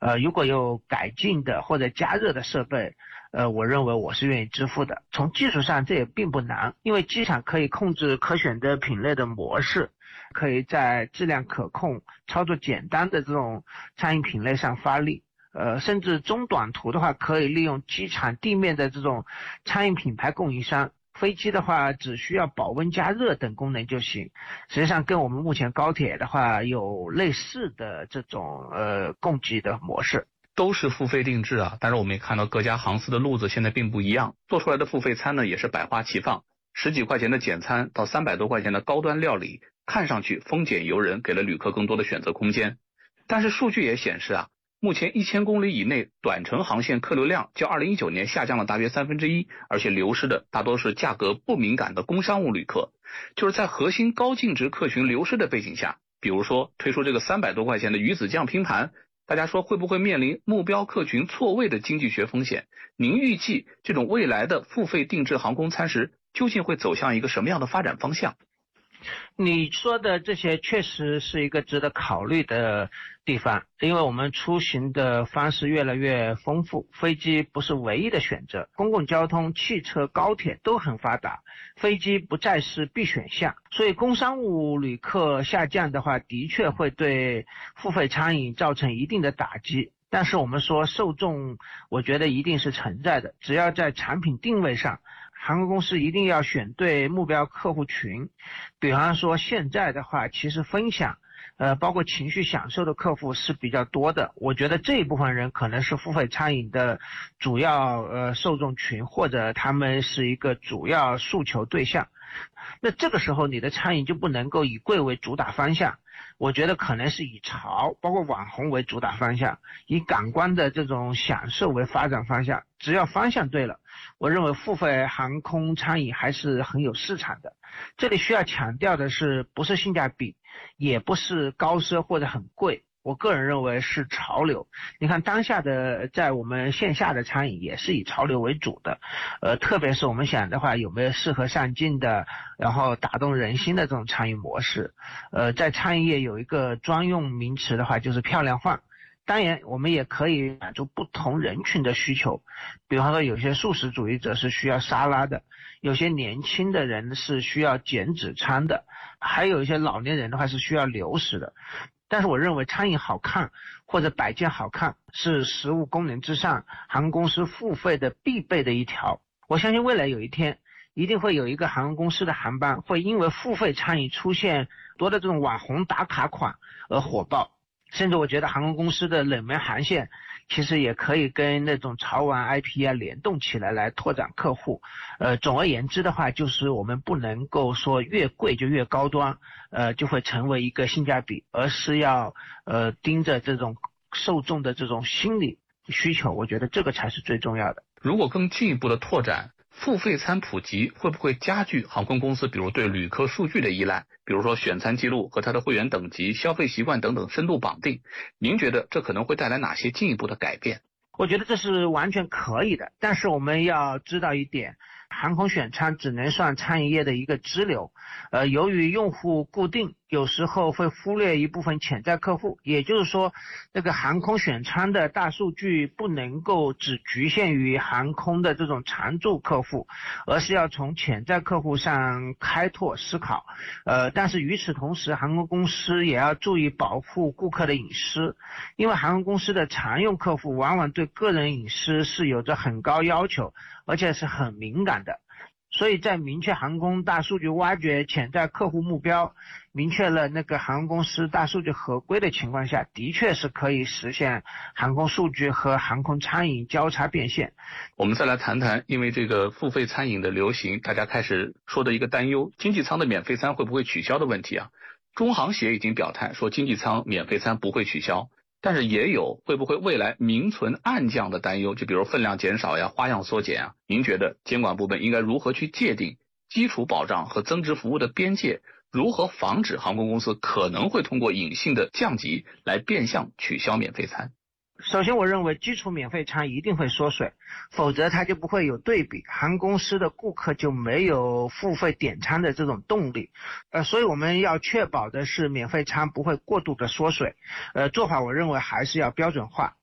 如果有改进的或者加热的设备，我认为我是愿意支付的。从技术上这也并不难，因为机场可以控制可选择品类的模式，可以在质量可控、操作简单的这种餐饮品类上发力。甚至中短途的话，可以利用机场地面的这种餐饮品牌供应商。飞机的话只需要保温加热等功能就行，实际上跟我们目前高铁的话有类似的这种供给的模式。 都是付费定制啊，但是我们也看到各家航司的路子现在并不一样，做出来的付费餐呢也是百花齐放，10几块钱的简餐到300多块钱的高端料理，看上去丰俭由人，给了旅客更多的选择空间。但是数据也显示啊，目前1000公里以内短程航线客流量较2019年下降了大约1/3，而且流失的大多是价格不敏感的工商务旅客。就是在核心高净值客群流失的背景下，比如说推出这个300多块钱的鱼子酱拼盘，大家说会不会面临目标客群错位的经济学风险？您预计这种未来的付费定制航空餐食究竟会走向一个什么样的发展方向？ 你说的这些确实是一个值得考虑的地方，因为我们出行的方式越来越丰富，飞机不是唯一的选择，公共交通、汽车、高铁都很发达，飞机不再是必选项，所以工商务旅客下降的话，的确会对付费餐饮造成一定的打击。但是我们说受众，我觉得一定是存在的，只要在产品定位上，航空公司一定要选对目标客户群。比方说现在的话，其实分享包括情绪享受的客户是比较多的，我觉得这一部分人可能是付费餐饮的主要受众群，或者他们是一个主要诉求对象。那这个时候你的餐饮就不能够以贵为主打方向，我觉得可能是以潮包括网红为主打方向，以感官的这种享受为发展方向。只要方向对了，我认为付费航空餐饮还是很有市场的。这里需要强调的是，不是性价比，也不是高奢或者很贵，我个人认为是潮流。你看当下的在我们线下的餐饮也是以潮流为主的，特别是我们想的话，有没有适合上进的，然后打动人心的这种餐饮模式。在餐饮业有一个专用名词的话，就是漂亮话。当然我们也可以满足不同人群的需求，比方说有些素食主义者是需要沙拉的，有些年轻的人是需要减脂餐的，还有一些老年人的话是需要流食的。但是我认为餐饮好看或者摆件好看是食物功能之上航空公司付费的必备的一条。我相信未来有一天一定会有一个航空公司的航班会因为付费餐饮出现多的这种网红打卡款而火爆，甚至我觉得航空公司的冷门航线其实也可以跟那种潮玩 IP 联动起来，来拓展客户。总而言之的话，就是我们不能够说越贵就越高端，就会成为一个性价比，而是要盯着这种受众的这种心理需求，我觉得这个才是最重要的。 如果更进一步的拓展，付费餐普及会不会加剧航空公司比如对旅客数据的依赖，比如说选餐记录和他的会员等级、消费习惯等等深度绑定？您觉得这可能会带来哪些进一步的改变？ 我觉得这是完全可以的，但是我们要知道一点，航空选餐只能算餐饮业的一个支流，由于用户固定，有时候会忽略一部分潜在客户，也就是说，这个航空选餐的大数据不能够只局限于航空的这种常驻客户，而是要从潜在客户上开拓思考。但是与此同时，航空公司也要注意保护顾客的隐私，因为航空公司的常用客户往往对个人隐私是有着很高要求，而且是很敏感的。所以在明确航空大数据挖掘潜在客户目标，明确了那个航空公司大数据合规的情况下，的确是可以实现航空数据和航空餐饮交叉变现。 我们再来谈谈，因为这个付费餐饮的流行，大家开始说的一个担忧，经济舱的免费餐会不会取消的问题啊。中航协已经表态说经济舱免费餐不会取消，但是也有会不会未来明存暗降的担忧，就比如分量减少呀、花样缩减啊。您觉得监管部门应该如何去界定基础保障和增值服务的边界？如何防止航空公司可能会通过隐性的降级来变相取消免费餐？ 首先我认为基础免费餐一定会缩水，否则它就不会有对比，航空公司的顾客就没有付费点餐的这种动力。所以我们要确保的是免费餐不会过度的缩水。做法我认为还是要标准化，